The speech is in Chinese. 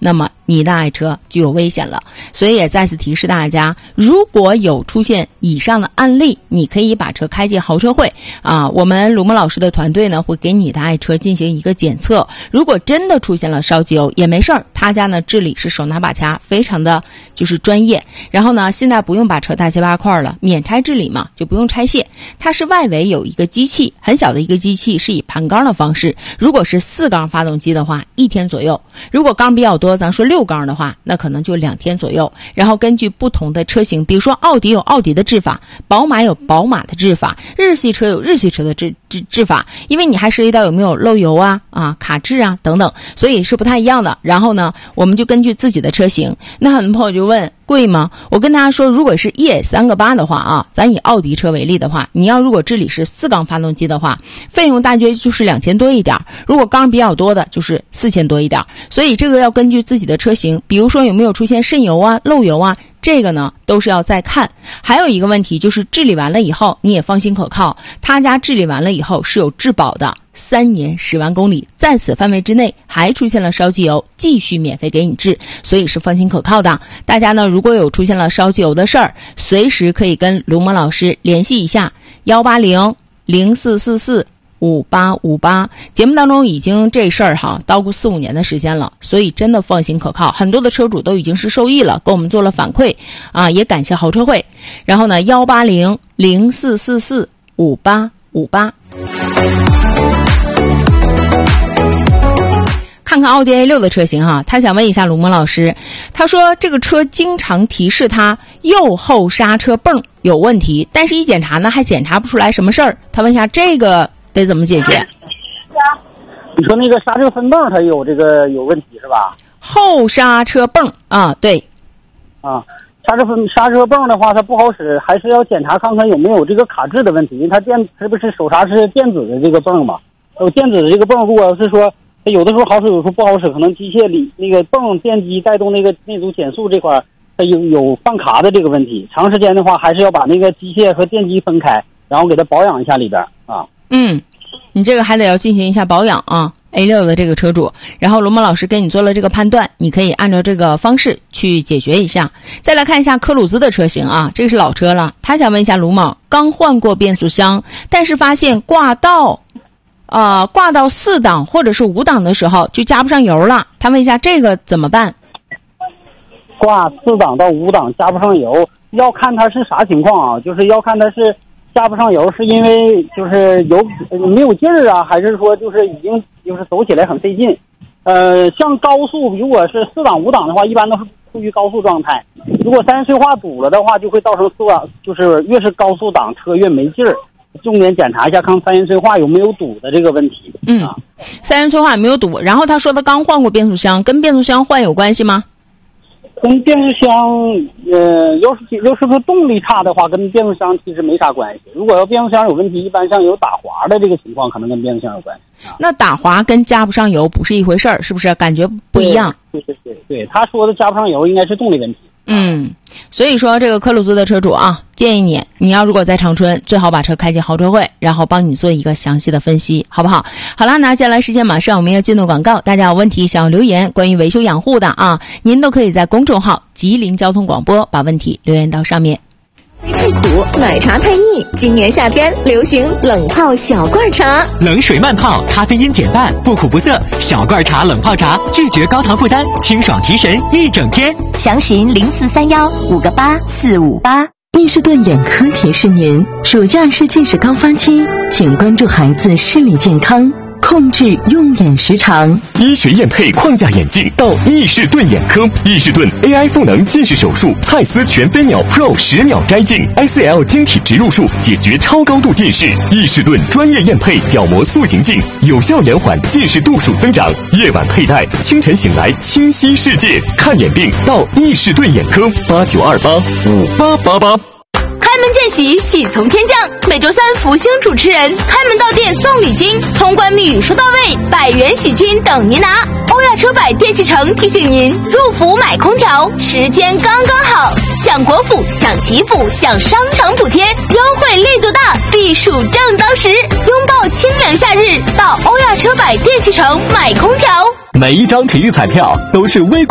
那么你的爱车就有危险了。所以也再次提示大家，如果有出现以上的案例，你可以把车开进豪车会我们卢梦老师的团队呢会给你的爱车进行一个检测，如果真的出现了烧机油也没事儿，他家呢治理是手拿把掐，非常的就是专业。然后呢现在不用把车大卸八块了，免拆治理嘛，就不用拆卸。它是外围有一个机器，很小的一个机器，是以盘缸的方式，如果是4缸发动机的话1天左右，如果缸比较多，咱说6缸的话，那可能就2天左右。然后根据不同的车型，比如说奥迪有奥迪的治法，宝马有宝马的治法，日系车有日系车的治法，因为你还涉及到有没有漏油卡滞等等，所以是不太一样的。然后呢我们就根据自己的车型，那很多朋友就问贵吗？我跟大家说，如果是ES3个8的话咱以奥迪车为例的话，你要如果治理是4缸发动机的话，费用大约就是2000多一点，如果缸比较多的就是4000多一点。所以这个要根据自己的车型，比如说有没有出现渗油漏油这个呢都是要再看。还有一个问题就是治理完了以后你也放心可靠，他家治理完了以后是有质保的，3年10万公里，在此范围之内还出现了烧机油，继续免费给你治，所以是放心可靠的。大家呢如果有出现了烧机油的事儿，随时可以跟卢梦老师联系一下180-0444-5858。节目当中已经这事儿叨咕4-5年的时间了，所以真的放心可靠，很多的车主都已经是受益了，给我们做了反馈也感谢豪车会。然后呢180-0444-5858。看看奥迪 A6 的车型他想问一下卢梦老师，他说这个车经常提示他右后刹车泵有问题，但是一检查呢还检查不出来什么事儿，他问一下这个得怎么解决？ 你说那个刹车分泵它有问题是吧？ 后刹车泵对刹车泵的话它不好使，还是要检查看看有没有这个卡滞的问题，因为它是不是手刹是电子的这个泵嘛？有电子的这个泵，如果是说有的时候好使，有时候不好使，可能机械里那个泵电机带动那组减速这块它有放卡的这个问题，长时间的话还是要把那个机械和电机分开，然后给它保养一下里边你这个还得要进行一下保养A6 的这个车主，然后卢梦老师给你做了这个判断，你可以按照这个方式去解决一下。再来看一下科鲁兹的车型这个是老车了，他想问一下卢梦，刚换过变速箱，但是发现挂到4档或者是5档的时候就加不上油了，他问一下这个怎么办？ 挂4档到5档加不上油，要看它是啥情况就是要看它是加不上油是因为就是油没有劲儿还是说就是已经就是走起来很费劲。像高速如果是4档5档的话，一般都是处于高速状态，如果三元催化堵了的话，就会造成4档，就是越是高速档车越没劲儿。重点检查一下看三元催化有没有堵的这个问题三元催化有没有堵，然后他说他刚换过变速箱，跟变速箱换有关系吗？ 跟变速箱要是说动力差的话，跟变速箱其实没啥关系。如果要变速箱有问题，一般像有打滑的这个情况，可能跟变速箱有关系那打滑跟加不上油不是一回事儿，是不是？感觉不一样。 对，他说的加不上油应该是动力问题。 所以说这个科鲁兹的车主建议你要如果在长春，最好把车开进豪车会，然后帮你做一个详细的分析，好不好？好了，那接下来时间马上我们要进入广告，大家有问题想要留言关于维修养护的您都可以在公众号吉林交通广播把问题留言到上面。 太苦，奶茶太腻，今年夏天流行冷泡小罐茶， 冷水慢泡，咖啡因减半，不苦不涩，小罐茶冷泡茶，拒绝高糖负担，清爽提神一整天。 详询0431-58458。 伊士顿眼科提示您，暑假是近视高发期，请关注孩子视力健康，控制用眼时长。 医学验配框架眼镜到伊士顿眼科，伊士顿 AI 赋能近视手术，蔡司全飞秒 Pro 10秒摘镜 ，ICL 晶体植入术解决超高度近视。伊士顿专业验配角膜塑形镜，有效延缓近视度数增长。夜晚佩戴，清晨醒来清晰世界。看眼病到伊士顿眼科，89285888。 开门见喜，喜从天降。每周3福星主持人开门到店送礼金，通关密语说到位，100元喜金等您拿。欧亚车百电器城提醒您，入伏买空调时间刚刚好，享国府，享祈福，享商场补贴，优惠力度大，避暑正当时。拥抱清凉夏日，到欧亚车百电器城买空调。 每一张体育彩票都是微